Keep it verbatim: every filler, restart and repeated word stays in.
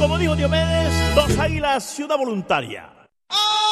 como dijo Diomedes, dos águilas y una voluntaria.